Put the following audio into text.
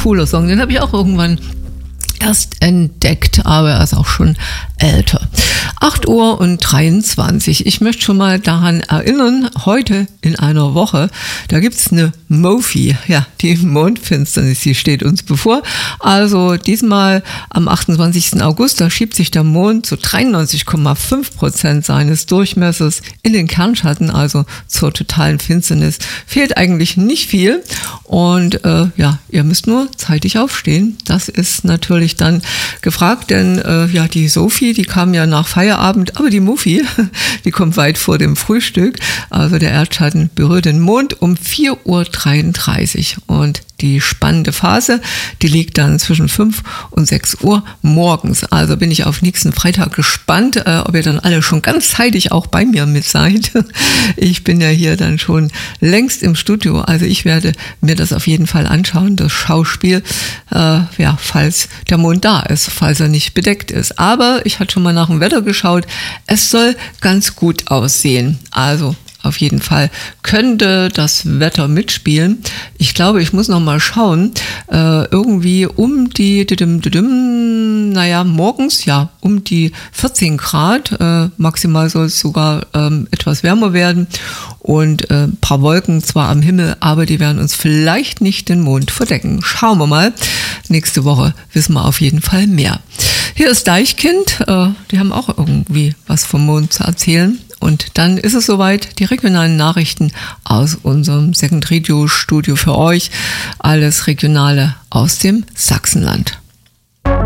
cooler Song. Den habe ich auch irgendwann erst entdeckt, aber er ist auch schon älter. 8:23 Uhr. Ich möchte schon mal daran erinnern, heute in einer Woche, da gibt es eine MOFI, ja, die Mondfinsternis, die steht uns bevor. Also diesmal am 28. August, da schiebt sich der Mond zu 93,5% seines Durchmessers in den Kernschatten, also zur totalen Finsternis. Fehlt eigentlich nicht viel und ja, ihr müsst nur zeitig aufstehen. Das ist natürlich dann gefragt, denn ja, die Sophie, die kam ja nach Feierabend, aber die Muffi, die kommt weit vor dem Frühstück. Also der Erdschatten berührt den Mond um 4:33 Uhr und die spannende Phase, die liegt dann zwischen 5 und 6 Uhr morgens. Also bin ich auf nächsten Freitag gespannt, ob ihr dann alle schon ganz zeitig auch bei mir mit seid. Ich bin ja hier dann schon längst im Studio, also ich werde mir das auf jeden Fall anschauen, das Schauspiel, ja, falls der Mond da ist, falls er nicht bedeckt ist. Aber ich hatte schon mal nach dem Wetter geschaut, es soll ganz gut aussehen. Also auf jeden Fall könnte das Wetter mitspielen. Ich glaube, ich muss noch mal schauen. Irgendwie um die, naja, morgens, ja, um die 14 Grad. Maximal soll es sogar etwas wärmer werden. Und ein paar Wolken zwar am Himmel, aber die werden uns vielleicht nicht den Mond verdecken. Schauen wir mal. Nächste Woche wissen wir auf jeden Fall mehr. Hier ist Deichkind. Die haben auch irgendwie was vom Mond zu erzählen. Und dann ist es soweit, die regionalen Nachrichten aus unserem Second Radio Studio für euch. Alles Regionale aus dem Sachsenland.